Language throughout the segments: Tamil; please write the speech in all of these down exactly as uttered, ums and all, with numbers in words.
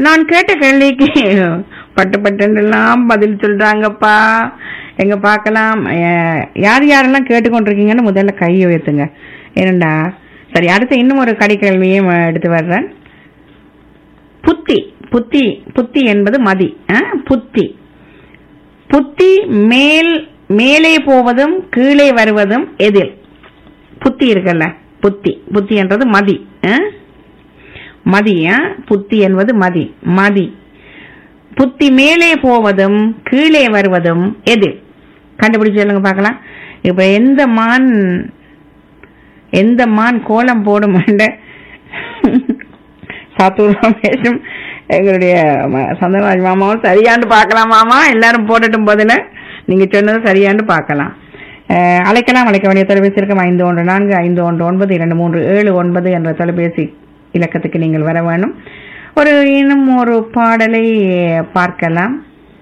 நான் கேட்ட கேள்விக்கு பட்டு பட்டுலாம் பதில் சொல்றாங்கப்பா. எங்க பார்க்கலாம் யார் யாரெல்லாம் கேட்டுக்கொண்டிருக்கீங்கன்னு முதல்ல கையை உயர்த்துங்க. ஏனண்டா சரி, அடுத்த இன்னும் ஒரு கடை கேள்வியும் எடுத்து வர்றேன். புத்தி புத்தி புத்தி என்பது மதி. புத்தி புத்தி மேல் மேலே போவதும் கீழே வருவதும் எதில்? புத்தி இருக்குல்ல, புத்தி புத்தி என்றது மதி. மதி புத்தி என்பது மதி. மதி புத்தி மேலே போவதும் கீழே வருவதும் எதில்? கண்டுபிடிச்சு சொல்லுங்க பார்க்கலாம். இப்ப எந்த மான் எந்த மான் கோலம் போடும் சாத்தூர் ரமேஷும் எங்களுடைய சந்தனராஜ் மாமாவும் சரியாண்டு பார்க்கலாம். மாமா எல்லாரும் போடட்டும் பதில, நீங்க சொன்னது சரியாண்டு பார்க்கலாம். அழைக்கலாம். அழைக்க வேண்டிய தொலைபேசி இருக்கும் ஐந்து ஒன்று நான்கு ஐந்து ஒன்று ஒன்பது இரண்டு மூன்று ஏழு ஒன்பது என்ற தொலைபேசி இலக்கத்துக்கு நீங்கள் வர வேணும். ஒரு இன்னும் ஒரு பாடலை பார்க்கலாம்.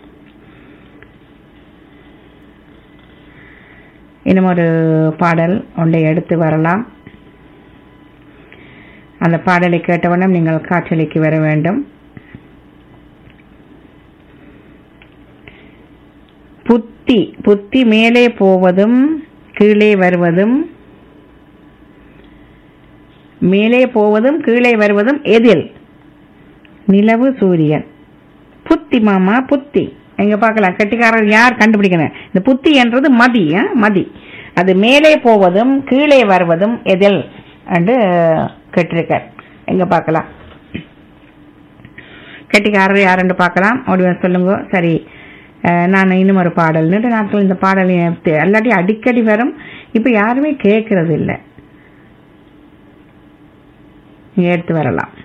இன்னும் ஒரு பாடல் ஒன்றை எடுத்து வரலாம். அந்த பாடலை கேட்டவண்ணம் நீங்கள் காற்றலைக்கு வர வேண்டும். புத்தி புத்தி மேலே போவதும் கீழே வருவதும் மேலே போவதும் கீழே வருவதும் எதில்? நிலவு சூரியன். புத்தி மாமா புத்தி. எங்க பார்க்கலாம் கட்டிக்காரர் யார் கண்டுபிடிக்கணும். இந்த புத்தி என்றது மதி. மதி அது மேலே போவதும் கீழே வருவதும் எதில் என்று கேட்டிருக்க. எங்க பார்க்கலாம் கட்டிக்காரர் யார் என்று பார்க்கலாம். ஓடி சொல்லுங்க. சரி, நான் இன்னும் ஒரு பாடல் நீண்ட நாட்கள் இந்த பாடல் எல்லாட்டி அடிக்கடி வரும். இப்ப யாருமே கேட்கறது இல்லை. நீங்க எடுத்து வரலாம்.